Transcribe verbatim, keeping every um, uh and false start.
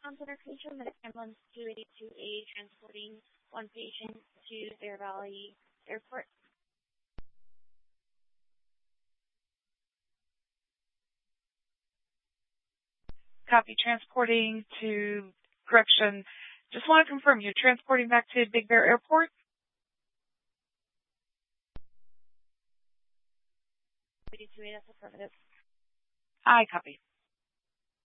response center. Can you show Medic Ambulance two eighty-two A transporting one patient to Bear Valley Airport? Copy. Transporting to correction. Just want to confirm, you're transporting back to Big Bear Airport? eighty-two A, that's affirmative. I copy.